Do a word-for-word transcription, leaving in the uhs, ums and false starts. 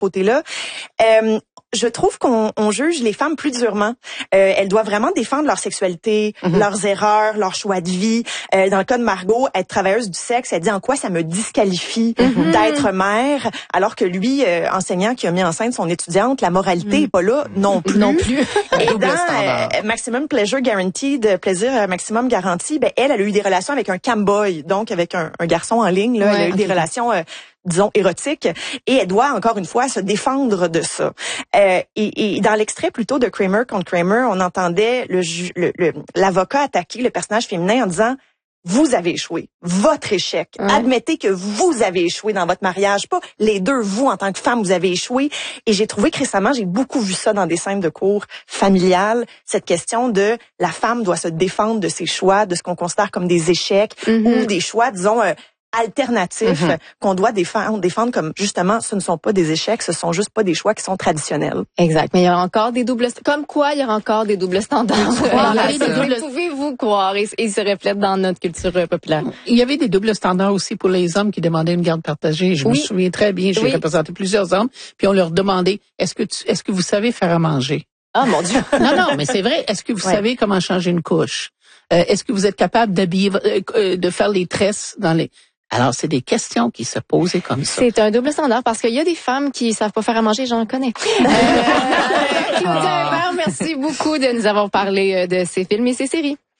côté-là. Euh, je trouve qu'on on juge les femmes plus durement. Euh, elles doivent vraiment défendre leur sexualité, mm-hmm. leurs erreurs, leur choix de vie. Euh, dans le cas de Margot, être travailleuse du sexe, elle dit en quoi ça me disqualifie mm-hmm. d'être mère, alors que lui, euh, enseignant qui a mis enceinte son étudiante, la moralité mm-hmm. est pas là non plus. Non plus. Et dans euh, Maximum Pleasure Guaranteed, plaisir euh, maximum garanti, ben elle, elle a eu des relations avec un camboy, donc avec un, un garçon en ligne. Là, ouais, elle a eu okay. des relations. Euh, disons, érotique, et elle doit, encore une fois, se défendre de ça. Euh, et, et dans l'extrait, plutôt, de Kramer contre Kramer, on entendait le, le, le, l'avocat attaquer le personnage féminin en disant « Vous avez échoué. Votre échec. Ouais. Admettez que vous avez échoué dans votre mariage. Pas les deux, vous, en tant que femme, vous avez échoué. » Et j'ai trouvé que récemment, j'ai beaucoup vu ça dans des scènes de cours familiales, cette question de la femme doit se défendre de ses choix, de ce qu'on considère comme des échecs, mm-hmm. ou des choix, disons, euh, alternatifs mm-hmm. qu'on doit défendre, défendre comme justement ce ne sont pas des échecs, ce sont juste pas des choix qui sont traditionnels. Exact. Mais il y aura encore des doubles comme quoi il y aura encore des doubles standards. Il y avait des pouvez-vous croire et ils se reflètent dans notre culture populaire. Il y avait des doubles standards aussi pour les hommes qui demandaient une garde partagée. Je oui. me souviens très bien, j'ai oui. représenté plusieurs hommes, puis on leur demandait est-ce que tu, est-ce que vous savez faire à manger? Ah mon Dieu. Non non, mais c'est vrai, est-ce que vous ouais. savez comment changer une couche? Euh, est-ce que vous êtes capable d'habiller euh, de faire les tresses dans les Alors, c'est des questions qui se posaient comme ça. C'est un double standard parce qu'il y a des femmes qui savent pas faire à manger, j'en connais. euh, Claudia Hébert, merci beaucoup de nous avoir parlé de ces films et ces séries.